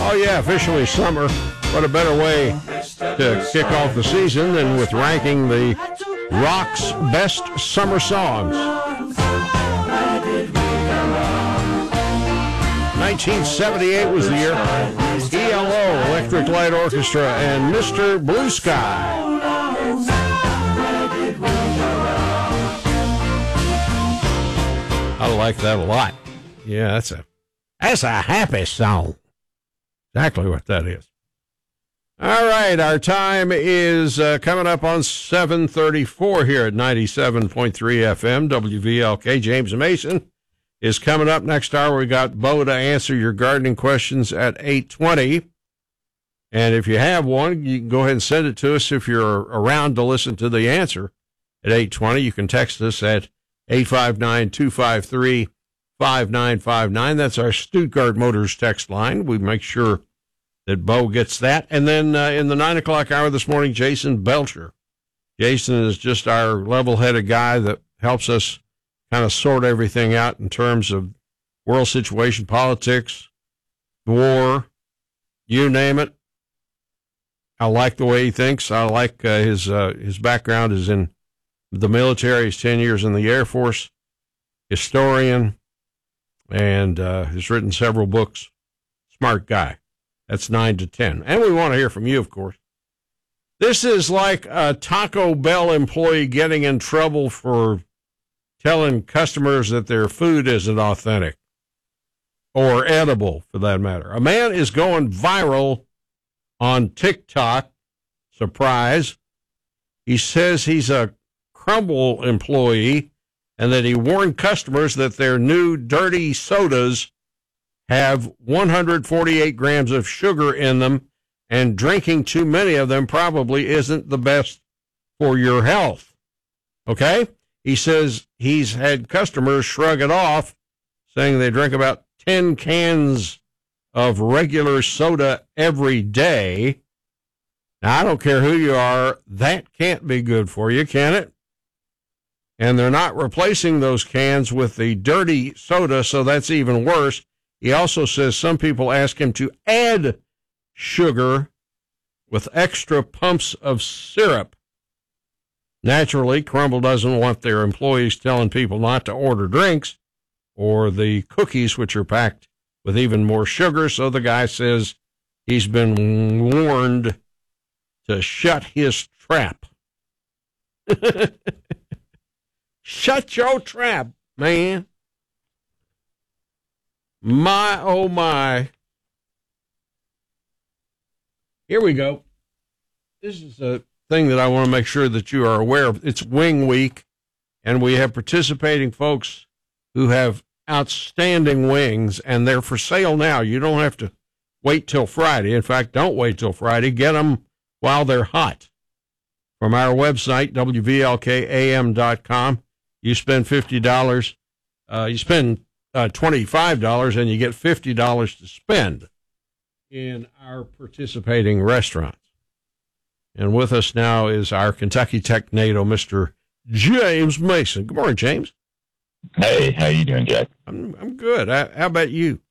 Oh, yeah, officially summer. What a better way to kick off the season than with ranking the rock's best summer songs. 1978 was the year. ELO, Electric Light Orchestra, and Mr. Blue Sky. I like that a lot. Yeah, that's a happy song. Exactly what that is. All right, our time is coming up on 7:34 here at 97.3 FM, WVLK. James Mason is coming up next hour. We got Bo to answer your gardening questions at 8:20. And if you have one, you can go ahead and send it to us if you're around to listen to the answer at 8:20. You can text us at 859-253-5959. That's our Stuttgart Motors text line. We make sure that Bo gets that. And then in the 9 o'clock hour this morning, Jason Belcher. Jason is just our level-headed guy that helps us kind of sort everything out in terms of world situation, politics, war, you name it. I like the way he thinks. I like his background is in the military. He's 10 years in the Air Force, historian, and has written several books. Smart guy. That's 9 to 10. And we want to hear from you, of course. This is like a Taco Bell employee getting in trouble for telling customers that their food isn't authentic or edible, for that matter. A man is going viral on TikTok. Surprise. He says he's a Crumble employee and that he warned customers that their new dirty sodas have 148 grams of sugar in them, and drinking too many of them probably isn't the best for your health. Okay? He says he's had customers shrug it off, saying they drink about 10 cans of regular soda every day. Now, I don't care who you are, that can't be good for you, can it? And they're not replacing those cans with the dirty soda, so that's even worse. He also says some people ask him to add sugar with extra pumps of syrup. Naturally, Crumble doesn't want their employees telling people not to order drinks or the cookies, which are packed with even more sugar. So the guy says he's been warned to shut his trap. Shut your trap, man. My, oh my. Here we go. This is a thing that I want to make sure that you are aware of. It's Wing Week, and we have participating folks who have outstanding wings, and they're for sale now. You don't have to wait till Friday. In fact, don't wait till Friday. Get them while they're hot. From our website, WVLKAM.com, you spend $50. You spend $25 and you get $50 to spend in our participating restaurants. And with us now is our Kentucky Tech NATO, Mr. James Mason. Good morning, James. Hey, how you doing, Jack? I'm good. How about you?